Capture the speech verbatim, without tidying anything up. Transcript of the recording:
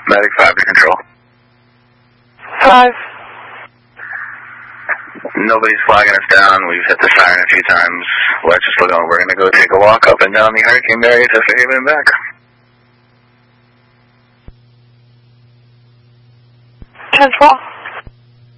Medic five to control. Five. Nobody's flagging us down. We've hit the siren a few times. Let's just look on. We're going to go take a walk up and down the hurricane barrier to Fairhaven and back. ten twelve.